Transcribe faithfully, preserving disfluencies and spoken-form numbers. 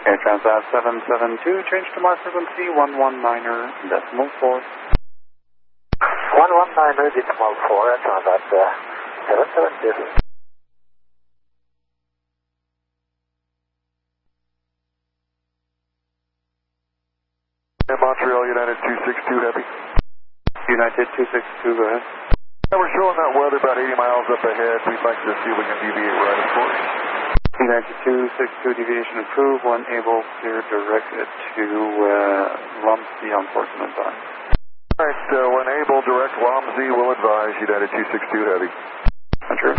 Air Transat seven seven two, change to mark frequency one one niner decimal four. one one niner decimal four, Air Transat uh, seven seven two. Montreal United two six two, heavy. United two six two, go ahead. Yeah, we're showing that weather about eighty miles up ahead. We'd like to see if we can deviate right, of course. United two six two, deviation approved. When able, clear direct to uh, Lumsey on Portsmouth time. All right, uh, when able, direct Lomsey will advise United two six two, heavy. True.